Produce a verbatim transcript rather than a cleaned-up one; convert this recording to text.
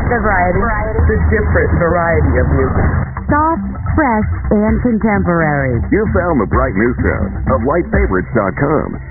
The variety. The different variety of music. Soft, fresh, and contemporary. You found the bright new sound of light favorites dot com.